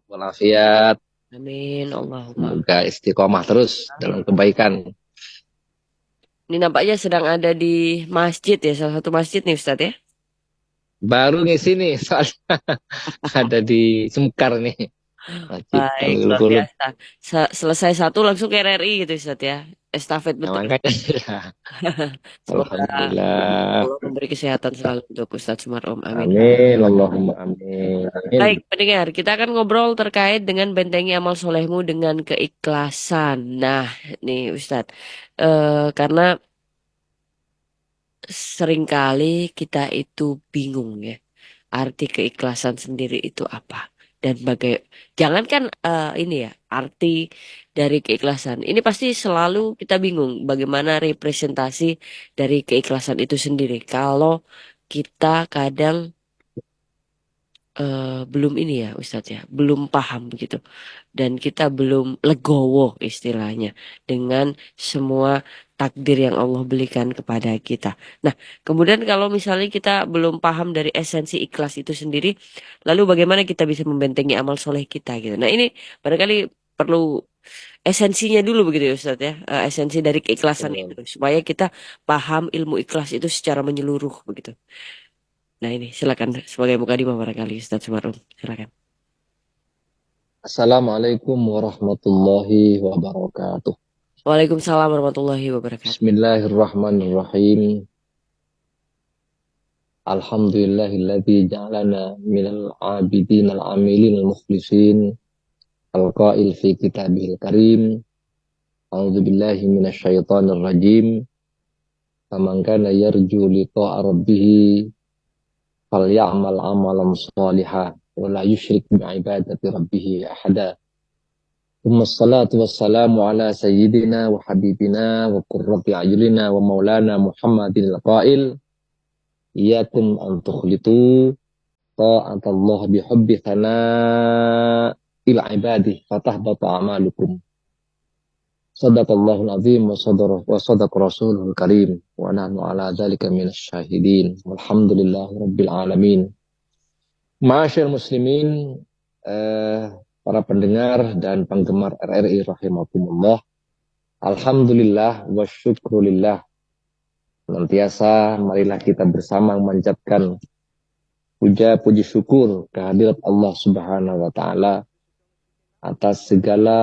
walafiat. Amin. Allahumma. Semoga istiqomah terus dalam Amin. kebaikan. Ini nampaknya sedang ada di masjid ya, salah satu masjid nih Ustadz ya. Baru ngisi nih, soalnya ada di Semkar nih, Masjid Baik, luar Talugulu. biasa. Selesai satu langsung ke RRI gitu Ustadz ya. Estafet Nah, betul. makanya ya, Semoga Alhamdulillah. Allah memberi kesehatan selalu untuk Ustadz Sumarom. Amin. Amin, Allahumma amin. Baik, pendengar, kita akan ngobrol terkait dengan bentengi amal solehmu dengan keikhlasan. Nah, nih Ustadz, karena seringkali kita itu bingung ya, arti keikhlasan sendiri itu apa? Dan jangankan ini ya, arti dari keikhlasan. Ini pasti selalu kita bingung bagaimana representasi dari keikhlasan itu sendiri. Kalau kita kadang belum ini ya Ustadz ya, belum paham gitu. Dan kita belum legowo istilahnya dengan semua takdir yang Allah berikan kepada kita. Nah, kemudian kalau misalnya kita belum paham dari esensi ikhlas itu sendiri, lalu bagaimana kita bisa membentengi amal soleh kita gitu. Nah, ini barangkali perlu esensinya dulu begitu ya Ustadz ya, esensi dari keikhlasan itu Betul. supaya kita paham ilmu ikhlas itu secara menyeluruh begitu. Nah, ini silakan sebagai mukadimah barangkali Ustadz Sumarum, silakan. Assalamualaikum warahmatullahi wabarakatuh. Waalaikumsalam warahmatullahi wabarakatuh. Bismillahirrahmanirrahim. Alhamdulillahilladzi ja'alana minal abidin al-amilin al-mukhlisin. Al-qail fi kitabihil karim. A'udzu billahi minasyaitonir rajim. Faman kana yarju liqa'a rabbih falyamal amalan shalihan wa la yusyrik bi'ibadati rabbih ahada. Thumma salatu wassalamu ala sayyidina wa habibina wa qurrati a'yunina wa maulana Muhammadin al-qail iyakum an tukhlitu ta'atallah bihubbi thana'il ibadi fatahbata a'malukum. Sadaqallahul azim wa sadaqa rasulul karim wa nahnu ala dzalika minasy syahidin walhamdulillahi rabbil alamin. Ma'asyiral muslimin, eh, para pendengar dan penggemar RRI rahimakumullah. Alhamdulillah wa syukrulillah. Senantiasa marilah kita bersama memanjatkan puja puji syukur kehadirat Allah Subhanahu wa taala atas segala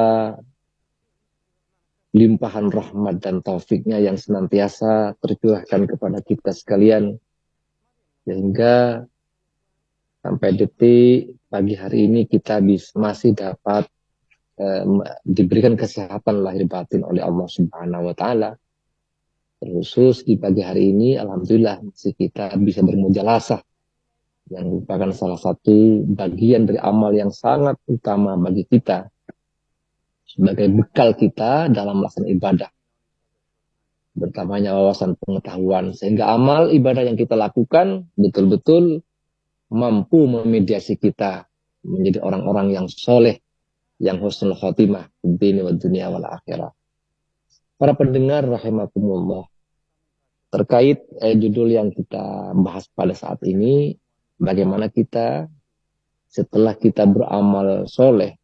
limpahan rahmat dan taufiknya yang senantiasa tercurahkan kepada kita sekalian, sehingga sampai detik pagi hari ini kita masih dapat diberikan kesehatan lahir batin oleh Allah Subhanahu wa taala. Terkhusus di pagi hari ini alhamdulillah masih kita bisa bermujalasah, yang merupakan salah satu bagian dari amal yang sangat utama bagi kita sebagai bekal kita dalam melaksanakan ibadah, bertambahnya wawasan pengetahuan, sehingga amal ibadah yang kita lakukan betul-betul mampu memediasi kita menjadi orang-orang yang soleh, yang husnul khotimah di dunia wal akhirah. Para pendengar rahimakumullah, terkait judul yang kita bahas pada saat ini, bagaimana kita setelah kita beramal soleh,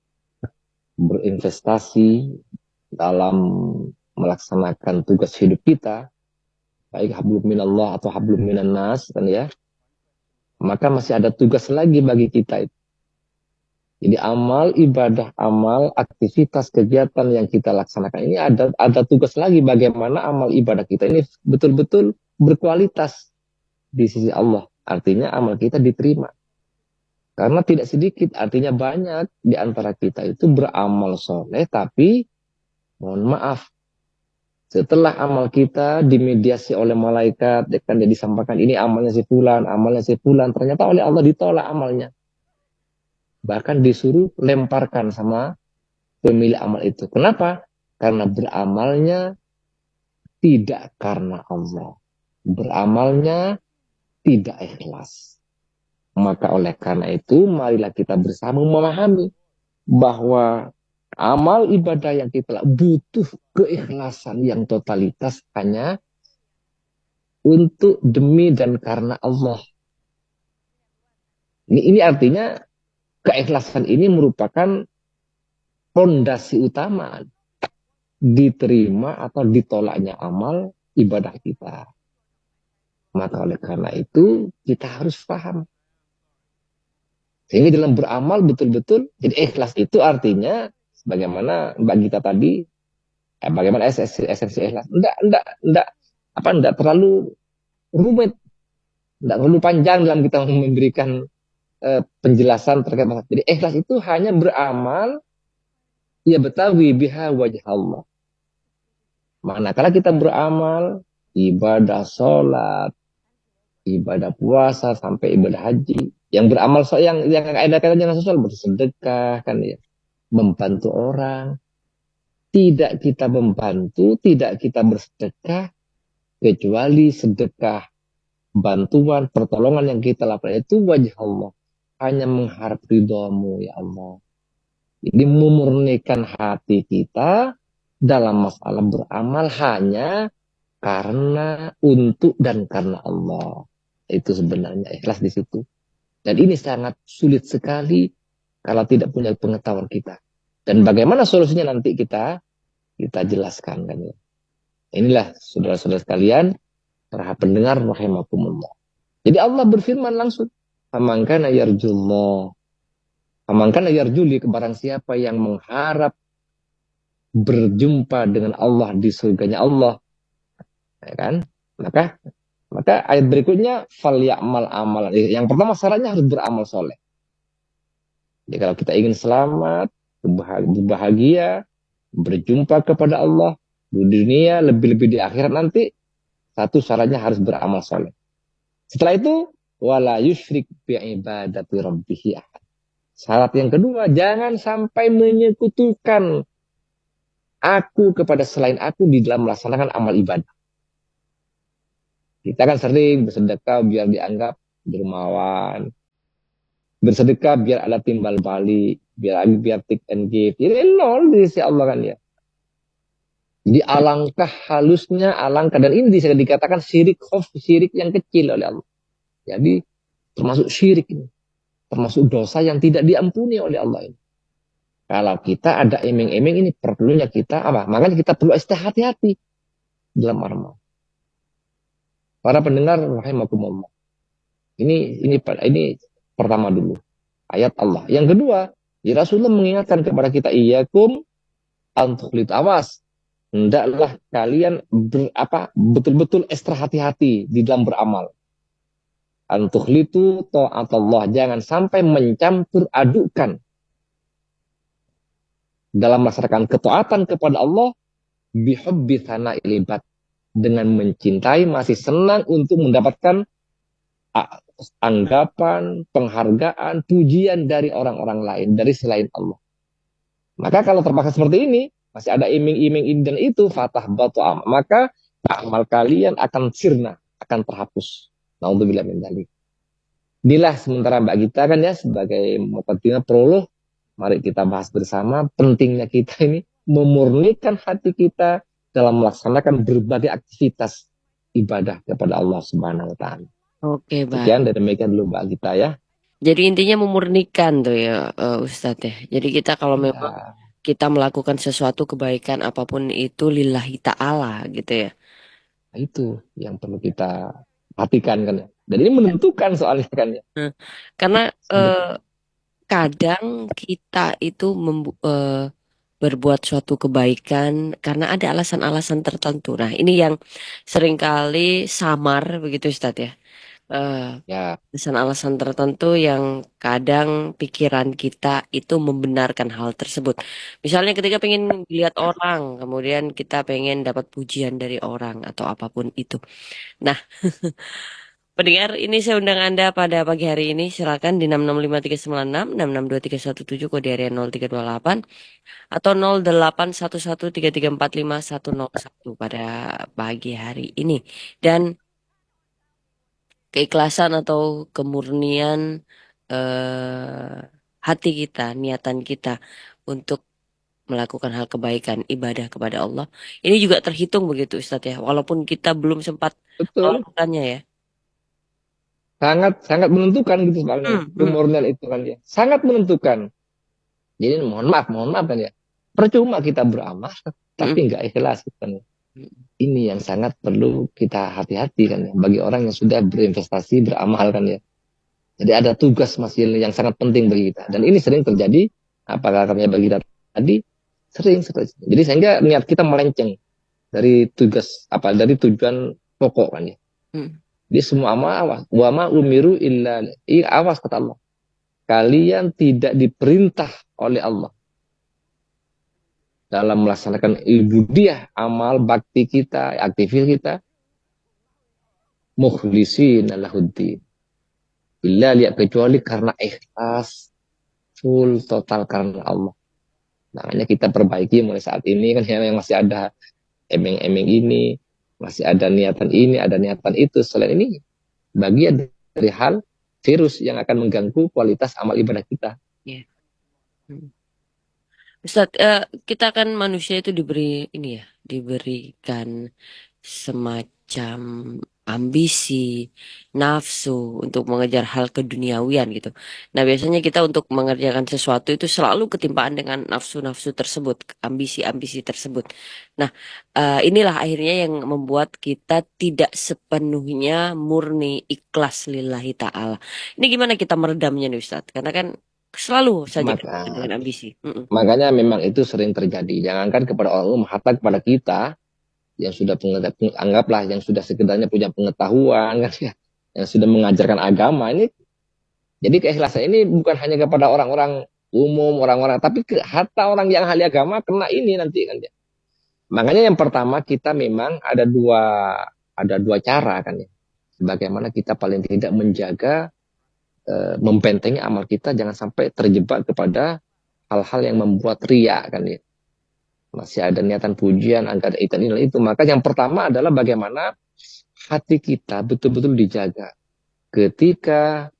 berinvestasi dalam melaksanakan tugas hidup kita, baik hablum minallah atau hablum minan nas kan ya, maka masih ada tugas lagi bagi kita itu. Jadi amal ibadah, amal aktivitas kegiatan yang kita laksanakan ini ada tugas lagi bagaimana amal ibadah kita ini betul-betul berkualitas di sisi Allah. Artinya amal kita diterima. Karena tidak sedikit, artinya banyak di antara kita itu beramal soleh, tapi mohon maaf, setelah amal kita dimediasi oleh malaikat, kan dia disampaikan ini amalnya si fulan, ternyata oleh Allah ditolak amalnya. Bahkan disuruh lemparkan sama pemilik amal itu. Kenapa? Karena beramalnya tidak karena Allah. Beramalnya tidak ikhlas. Maka oleh karena itu, marilah kita bersama memahami bahwa amal ibadah yang kita butuh keikhlasan yang totalitas hanya untuk demi dan karena Allah. Ini artinya keikhlasan ini merupakan fondasi utama diterima atau ditolaknya amal ibadah kita. Maka oleh karena itu kita harus paham. Sehingga dalam beramal betul-betul, jadi ikhlas itu artinya bagaimana Mbak Gita tadi, bagaimana esensi ikhlas. Enggak terlalu rumit, enggak terlalu panjang dalam kita memberikan penjelasan terkait masalah. Jadi ikhlas itu hanya beramal ya betawi biha wajah Allah. Manakala kita beramal, ibadah sholat, ibadah puasa, sampai ibadah haji. Yang beramal yang ada kaitannya dengan sosial, bersedekah, kan ya, membantu orang. Tidak kita membantu, tidak kita bersedekah, kecuali sedekah, bantuan, pertolongan yang kita lakukan itu wajah Allah. Hanya mengharap ridhamu ya Allah. Jadi memurnikan hati kita dalam masalah beramal hanya karena untuk dan karena Allah. Itu sebenarnya ikhlas di situ. Dan ini sangat sulit sekali kalau tidak punya pengetahuan kita. Dan bagaimana solusinya nanti kita jelaskan kan ya. Inilah saudara-saudara sekalian, para pendengar rahimakumullah. Jadi Allah berfirman langsung, "Faman kana yarjullah." Faman kana yarjuli, barang siapa yang mengharap berjumpa dengan Allah di surganya Allah, ya kan? Maka maka ayat berikutnya fal ya'mal amalan. Yang pertama syaratnya harus beramal soleh. Jadi kalau kita ingin selamat, berbahagia, berjumpa kepada Allah di dunia, lebih-lebih di akhirat nanti, satu syaratnya harus beramal soleh. Setelah itu, wala yusyrik bi'ibadati rabbihi ahad. Syarat yang kedua, jangan sampai menyekutukan aku kepada selain aku di dalam melaksanakan amal ibadah. Kita kan sering bersedekah biar dianggap dermawan, bersedekah biar ada timbal balik, biar take and give. Ini nol di sisi Allah kan ya. Jadi alangkah halusnya, alangkah, dan ini bisa dikatakan syirik syirik yang kecil oleh Allah. Jadi termasuk syirik ini, termasuk dosa yang tidak diampuni oleh Allah ini. Kalau kita ada emeng-emeng ini, perlunya kita apa? Makanya kita perlu hati-hati dalam amal. Para pendengar rahimakumullah. Ini pertama dulu ayat Allah. Yang kedua, ya Rasulullah mengingatkan kepada kita, iyyakum antukhlit, awas, hendaklah kalian betul-betul ekstra hati-hati di dalam beramal. Antukhlitu ta'at Allah, jangan sampai mencampur adukan dalam melaksanakan ketaatan kepada Allah bihubbi tsana'il ibad, dengan mencintai, masih senang untuk mendapatkan anggapan, penghargaan, pujian dari orang-orang lain, dari selain Allah. Maka kalau terpaksa seperti ini, masih ada iming-iming ini dan itu, fatah batu amal, maka amal kalian akan sirna, akan terhapus. Naudzubillah min dzalik. Inilah sementara Mbak Gita kan ya, sebagai muqaddimah prolog, mari kita bahas bersama pentingnya kita ini memurnikan hati kita dalam melaksanakan berbagai aktivitas ibadah kepada Allah Subhanahu wa taala. Oke, baik. Sekian dan demikian dulu Mbak Gita ya. Jadi intinya memurnikan tuh ya, Ustadz ya. Jadi kita kalau memang Ya, kita melakukan sesuatu kebaikan apapun itu lillahi ta'ala gitu ya. itu yang perlu kita perhatikan kan ya. Dan ini menentukan soalnya kan ya. Nah, karena kadang kita itu berbuat suatu kebaikan karena ada alasan-alasan tertentu. Nah, ini yang seringkali samar begitu Ustadz ya. Eh, Ya, Alasan-alasan tertentu yang kadang pikiran kita itu membenarkan hal tersebut. Misalnya ketika pengen lihat orang, kemudian kita pengen dapat pujian dari orang atau apapun itu. Nah, pendengar, ini saya undang Anda pada pagi hari ini. Silakan di 665 396 662 kode area 0328 atau 08113345 101 pada pagi hari ini. Dan keikhlasan atau kemurnian hati kita, niatan kita untuk melakukan hal kebaikan, ibadah kepada Allah. Ini juga terhitung begitu Ustadz ya, walaupun kita belum sempat betul. melakukannya ya. Sangat sangat menentukan gitu soalnya. Primordial itu kan ya. Sangat menentukan. Jadi mohon maaf kan ya. Percuma kita beramal tapi nggak ikhlas kan. Ini yang sangat perlu kita hati-hati kan ya. Bagi orang yang sudah berinvestasi beramal kan ya. Jadi ada tugas masih yang sangat penting bagi kita. Dan ini sering terjadi. Apakah karena bagi kita tadi sering. Jadi sehingga niat kita melenceng dari tugas apa dari tujuan pokok kan ya. Dia semua awas. Wa ma umiru illa awas kata Allah. Kalian tidak diperintah oleh Allah dalam melaksanakan ibudiyah, amal bakti kita, aktivitas kita, mukhlisin lahuddin. Illa lihat kecuali karena ikhlas, full total karena Allah. Makanya kita perbaiki mulai saat ini kan yang masih ada emeng-emeng ini, masih ada niatan ini, ada niatan itu. Selain ini, bagian dari hal virus yang akan mengganggu kualitas amal ibadah kita. Yeah. Ustaz, kita kan manusia itu diberi ini ya, diberikan semacam ambisi, nafsu untuk mengejar hal keduniawian gitu. Nah, biasanya kita untuk mengerjakan sesuatu itu selalu ketimpaan dengan nafsu-nafsu tersebut, ambisi-ambisi tersebut. Nah, inilah akhirnya yang membuat kita tidak sepenuhnya murni ikhlas lillahi ta'ala. Ini gimana kita meredamnya nih Ustaz? Karena kan selalu saja Maka, dengan ambisi. makanya memang itu sering terjadi. Jangankan kepada orang umum, hatta kepada kita yang sudah anggaplah yang sudah sekedarnya punya pengetahuan kan ya, yang sudah mengajarkan agama ini. Jadi keikhlasan ini bukan hanya kepada orang-orang umum, orang-orang, tapi hatta orang yang ahli agama kena ini nanti kan ya. Makanya yang pertama kita memang ada dua cara kan ya. Bagaimana kita paling tidak menjaga membentengi amal kita jangan sampai terjebak kepada hal-hal yang membuat riya kan ya. Masih ada niatan pujian, angka itu. Maka yang pertama adalah bagaimana hati kita betul-betul dijaga ketika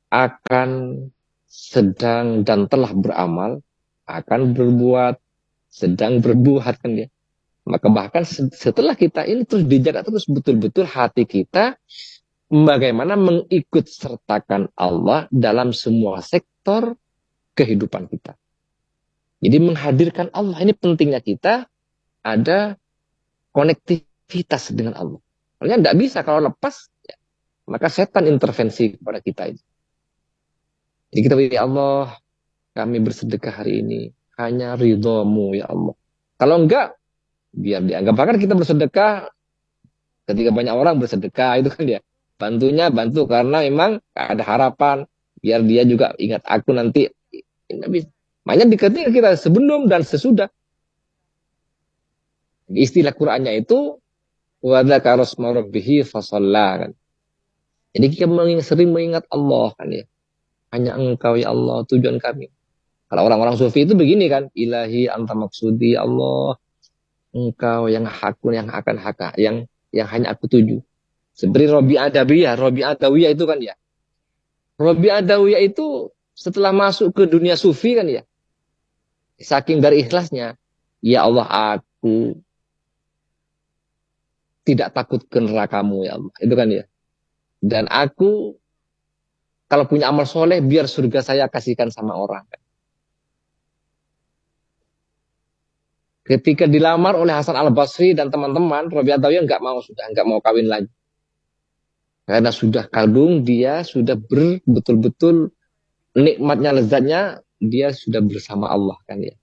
akan sedang dan telah beramal, akan berbuat, sedang berbuat kan ya. Maka bahkan setelah kita ini terus dijaga terus betul-betul hati kita bagaimana mengikut sertakan Allah dalam semua sektor kehidupan kita. Jadi menghadirkan Allah ini pentingnya kita ada konektivitas dengan Allah. Soalnya tidak bisa kalau lepas, ya, maka setan intervensi kepada kita itu. Jadi kita ya Allah, kami bersedekah hari ini hanya ridhomu ya Allah. Kalau enggak, biar dianggap. Bahkan kita bersedekah ketika banyak orang bersedekah itu kan ya. Bantunya bantu karena memang ada harapan biar dia juga ingat aku nanti. Makanya ketika kita sebelum dan sesudah. Istilah Qur'annya itu wadzakara asma rabbih fasalla kan. Jadi kita sering mengingat Allah kan ya. Hanya engkau ya Allah tujuan kami. Kalau orang-orang sufi itu begini kan, ilahi anta maksudi Allah, engkau yang hakun yang akan haka, yang hanya aku tuju. Seperti Robi Adawiyah itu kan ya. Robi Adawiyah itu setelah masuk ke dunia sufi kan ya, saking dari ikhlasnya, ya Allah aku tidak takut ke nerakamu ya Allah. Itu kan ya. Dan aku kalau punya amal soleh biar surga saya kasihkan sama orang. Ketika dilamar oleh Hasan Al-Basri dan teman-teman, Robi Adawiyah nggak mau kawin lagi. Karena sudah kagum, dia sudah betul-betul nikmatnya, lezatnya, dia sudah bersama Allah kan ya.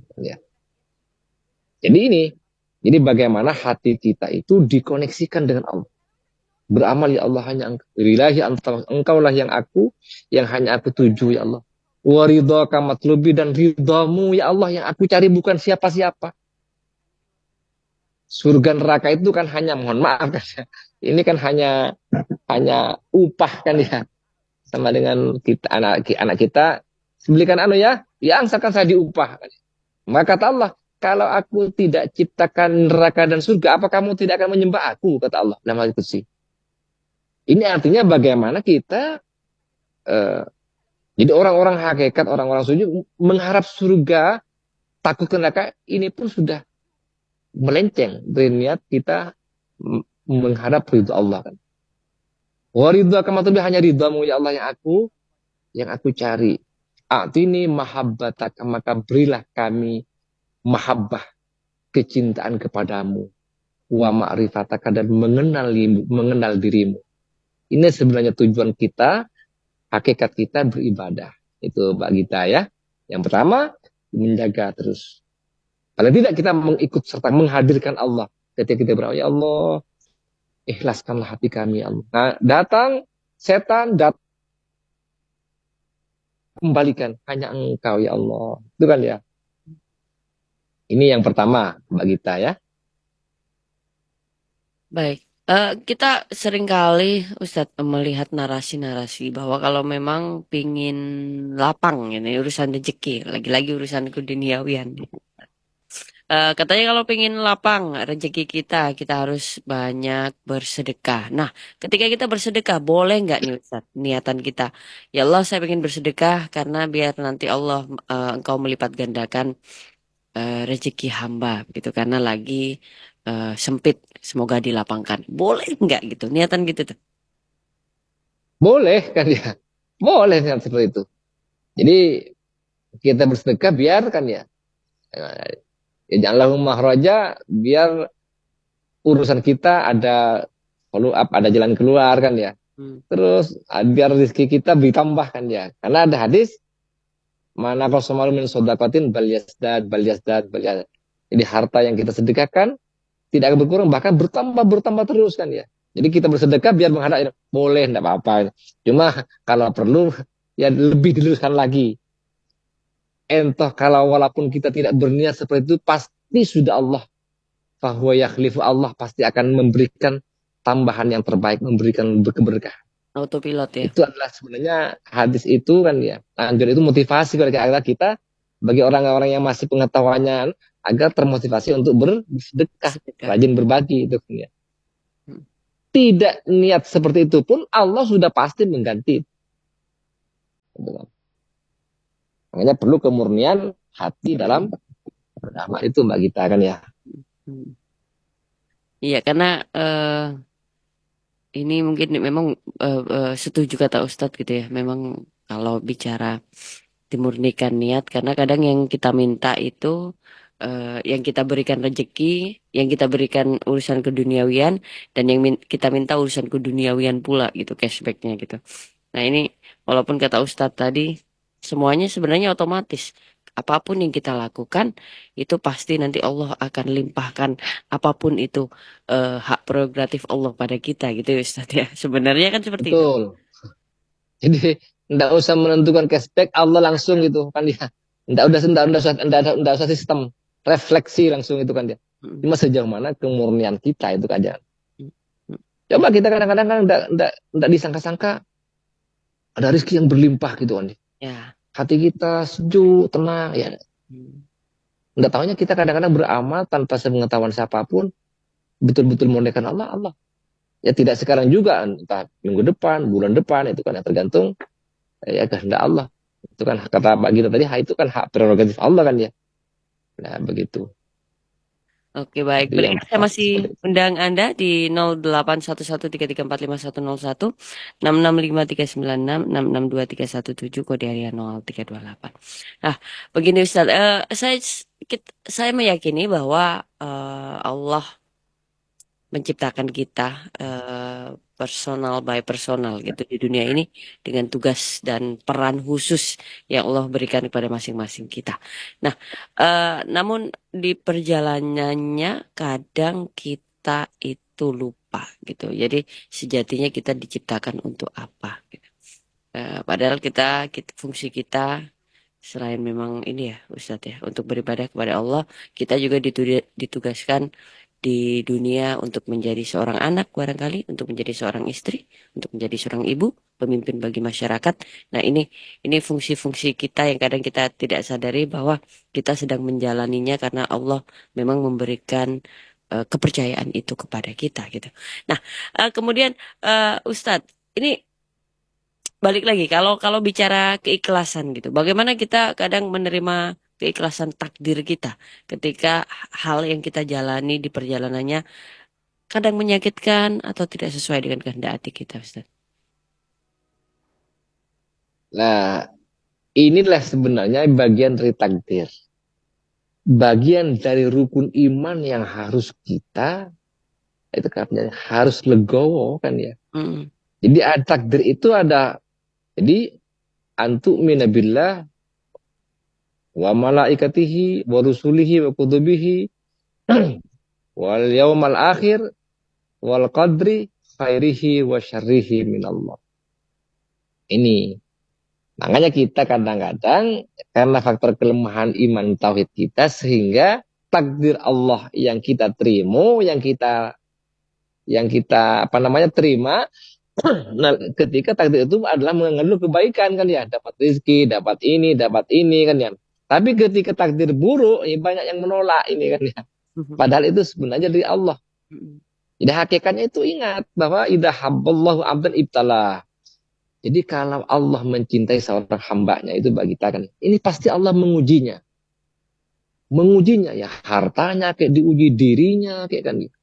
Jadi bagaimana hati kita itu dikoneksikan dengan Allah. Beramal ya Allah hanya engkaulah yang hanya aku tuju ya Allah. Waridhaka matlubi dan ridhamu ya Allah yang aku cari bukan siapa-siapa. Surga neraka itu kan hanya mohon maaf kan ya. Ini kan hanya upah kan ya. Sama dengan kita anak kita belikan ya angsakan saya diupah. Maka kata Allah, kalau aku tidak ciptakan neraka dan surga, apa kamu tidak akan menyembah aku? Kata Allah dalam hadits qudsi. Ini artinya bagaimana kita jadi orang-orang hakikat, orang-orang sujud mengharap surga, takut ke neraka, ini pun sudah melenceng dari niat kita mengharap ridho Allah kan. Wa ridha kama tubi, hanya ridhamu ya Allah yang aku cari. Atini mahabbataka, maka berilah kami mahabbah, kecintaan kepadamu, wa ma'rifataka, dan mengenal dirimu. Ini sebenarnya tujuan kita, hakikat kita beribadah. Itu Mbak Gita ya. Yang pertama, menjaga terus. Paling tidak kita mengikut serta menghadirkan Allah. Ketika kita berdoa, ya Allah, ikhlaskanlah hati kami, ya Allah. Nah, datang setan, kembalikan hanya Engkau, ya Allah. Itu kan ya. Ini yang pertama, Mbak Gita ya. Baik. Kita seringkali Ustadz melihat narasi-narasi bahwa kalau memang pingin lapang ini urusan rezeki, lagi-lagi urusan keduniawian. Katanya kalau pingin lapang rezeki kita, kita harus banyak bersedekah. Nah, ketika kita bersedekah, boleh nggak nih Ustadz niatan kita? Ya Allah, saya pengen bersedekah karena biar nanti Allah engkau melipat gandakan rezeki hamba gitu karena lagi sempit, semoga dilapangkan. Boleh nggak gitu niatan gitu tuh? Boleh kan ya. Boleh kan seperti itu. Jadi kita bersedekah biar kan ya. Ya janganlah mahraja, biar urusan kita ada follow up, ada jalan keluar kan ya. Hmm. Terus biar rezeki kita ditambah kan ya. Karena ada hadis, mana qasamalu min shadaqatin bal yazdad bal yazdad bal yazdad. Jadi harta yang kita sedekahkan tidak akan berkurang, bahkan bertambah bertambah terus kan ya. Jadi kita bersedekah biar menghadap, boleh enggak apa-apa. Cuma kalau perlu ya lebih diluruskan lagi. Entah kalau walaupun kita tidak berniat seperti itu, pasti sudah Allah, bahwa yakhlifu, Allah pasti akan memberikan tambahan yang terbaik, memberikan keberkahan. Autopilot ya. Itu adalah sebenarnya hadis itu kan ya. Anjur itu motivasi kepada kita, bagi orang-orang yang masih pengetahuannya, agar termotivasi untuk bersedekah, Sedekah. rajin berbagi itu kan ya. Hmm. Tidak niat seperti itu pun Allah sudah pasti mengganti. Makanya perlu kemurnian hati dalam beramal itu Mbak Gita kan ya. Hmm. Iya, karena ini mungkin memang setuju kata Ustadz gitu ya. Memang kalau bicara dimurnikan niat, karena kadang yang kita minta itu yang kita berikan rezeki, yang kita berikan urusan keduniawian, dan yang kita minta urusan keduniawian pula gitu, cashbacknya gitu. Nah ini walaupun kata Ustadz tadi semuanya sebenarnya otomatis. Apapun yang kita lakukan itu pasti nanti Allah akan limpahkan apapun itu hak prerogatif Allah pada kita gitu ya Ustadz ya. Sebenarnya kan seperti itu. Betul. Jadi enggak usah menentukan cashback, Allah langsung gitu kan dia. Enggak usah sistem refleksi langsung itu kan dia. Mm, Cuma sejauh mana kemurnian kita itu kan aja. mm, mm. Coba kita kadang-kadang kan enggak disangka-sangka ada rezeki yang berlimpah gitu kan. Ya. Hati kita sejuk, tenang ya. Mm. Enggak tahunya kita kadang-kadang beramal tanpa sepengetahuan siapapun, betul-betul memurnikan Allah, Allah. Ya tidak sekarang juga, entah minggu depan, bulan depan, itu kan yang tergantung ya kehendak Allah. Itu kan kata Pak Gita tadi, itu kan hak prerogatif Allah kan ya. Nah begitu. Oke baik, Itu yang berikut saya pertama masih seperti itu. undang Anda di 081133455101, 6653966, 6623177, kode area 0328. Nah, begini Ustaz, saya meyakini bahwa Allah menciptakan kita personal by personal gitu di dunia ini dengan tugas dan peran khusus yang Allah berikan kepada masing-masing kita. Nah, namun di perjalanannya kadang kita itu lupa gitu. Jadi sejatinya kita diciptakan untuk apa gitu. Padahal fungsi kita selain memang ini ya Ustadz ya untuk beribadah kepada Allah, kita juga ditugaskan di dunia untuk menjadi seorang anak barangkali, untuk menjadi seorang istri, untuk menjadi seorang ibu, pemimpin bagi masyarakat. Nah, ini fungsi-fungsi kita yang kadang kita tidak sadari bahwa kita sedang menjalaninya karena Allah memang memberikan kepercayaan itu kepada kita gitu. Nah, kemudian Ustadz, ini balik lagi kalau kalau bicara keikhlasan gitu. Bagaimana kita kadang menerima keikhlasan takdir kita ketika hal yang kita jalani di perjalanannya kadang menyakitkan atau tidak sesuai dengan kehendak hati kita, Ustaz. Nah, inilah sebenarnya bagian dari takdir. Bagian dari rukun iman yang harus kita, itu kan harus legowo kan ya. Mm. Jadi takdir itu ada, jadi antu minabillah wa malaikatihi wa rusulihi wa kutubihi wal yaumal akhir wal qadri khairihi wa syarrihi minallah. Ini. Makanya kita kadang-kadang karena faktor kelemahan iman tauhid kita sehingga takdir Allah yang kita terima, yang kita apa namanya terima, nah ketika takdir itu adalah mengandung kebaikan kan ya, dapat rezeki, dapat ini kan ya. Tapi ketika takdir buruk, ya banyak yang menolak ini kan ya. Padahal itu sebenarnya dari Allah. Jadi hakikatnya itu ingat bahwa idza habballahu abdan ibtalah. Jadi kalau Allah mencintai seorang hambanya itu bagi kita kan, ini pasti Allah mengujinya. Mengujinya ya hartanya kayak diuji dirinya kayak kan gitu.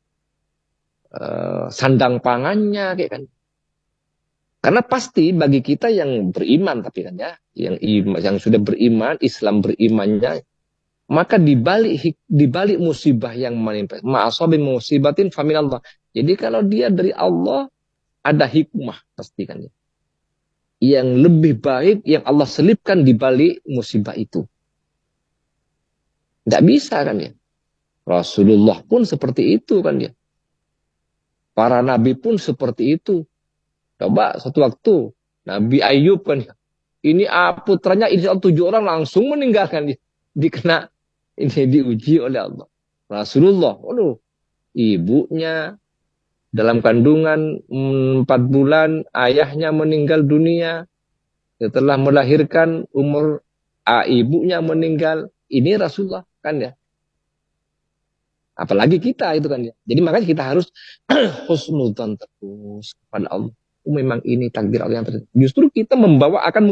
Sandang pangannya kayak kan. Karena pasti bagi kita yang beriman tapi kan ya, yang sudah beriman, Islam berimannya, maka di balik musibah yang menimpa, ma'asabi musibatin faminallah. Jadi kalau dia dari Allah ada hikmah pasti kan ya. Yang lebih baik yang Allah selipkan di balik musibah itu. Tidak bisa kan ya. Rasulullah pun seperti itu kan ya. Para nabi pun seperti itu. Coba satu waktu Nabi Ayub kan ya. Ini putranya insya Allah 7 orang langsung meninggalkan dia. Dikena ini diuji oleh Allah. Rasulullah, waduh, ibunya dalam kandungan 4 bulan, ayahnya meninggal dunia. Setelah melahirkan ibunya meninggal. Ini Rasulullah kan ya. Apalagi kita itu kan ya. Jadi makanya kita harus husnudzon terus kepada Allah. Memang ini takdir Allah yang terjadi. Justru kita membawa akan